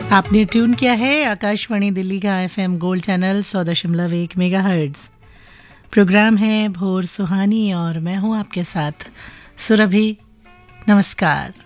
आपने ट्यून किया है आकाशवाणी दिल्ली का FM gold channel 100.1 megahertz. Programme है भोर सुहानी और मैं हूं आपके साथ सुरभि। नमस्कार।